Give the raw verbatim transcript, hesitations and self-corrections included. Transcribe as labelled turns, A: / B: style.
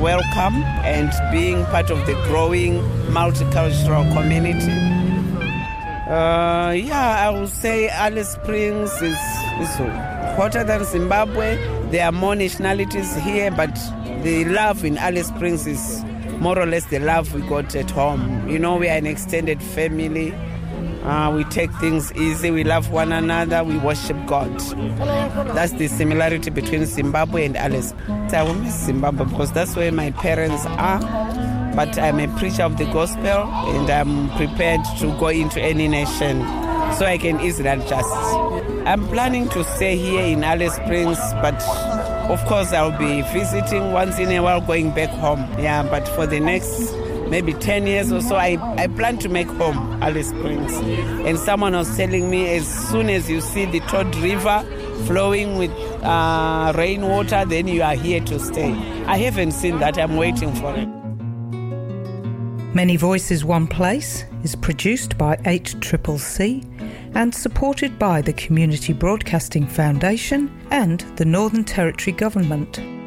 A: welcome and being part of the growing multicultural community. Uh, yeah, I would say Alice Springs is, is hotter than Zimbabwe. There are more nationalities here, but the love in Alice Springs is more or less the love we got at home. You know, we are an extended family. Uh, we take things easy. We love one another. We worship God. That's the similarity between Zimbabwe and Alice. I will miss Zimbabwe because that's where my parents are. But I'm a preacher of the gospel and I'm prepared to go into any nation so I can easily adjust. I'm planning to stay here in Alice Springs, but of course I'll be visiting once in a while, going back home. Yeah, but for the next maybe ten years or so, I, I plan to make home Alice Springs. And someone was telling me, as soon as you see the Todd River flowing with uh, rainwater, then you are here to stay. I haven't seen that. I'm waiting for it.
B: Many Voices One Place is produced by eight C C C and supported by the Community Broadcasting Foundation and the Northern Territory Government.